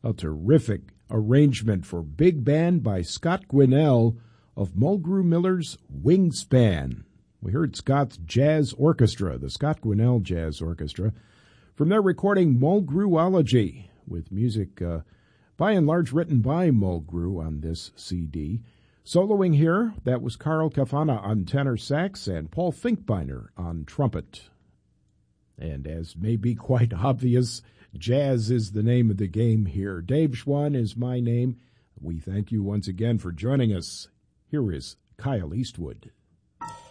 A terrific arrangement for big band by Scott Gwinnell of Mulgrew Miller's Wingspan. We heard Scott's Jazz Orchestra, the Scott Gwinnell Jazz Orchestra, from their recording Mulgrewology, with music by and large written by Mulgrew on this CD. Soloing here, that was Carl Cafana on tenor sax and Paul Finkbeiner on trumpet. And as may be quite obvious, jazz is the name of the game here. Dave Schwann is my name. We thank you once again for joining us. Here is Kyle Eastwood.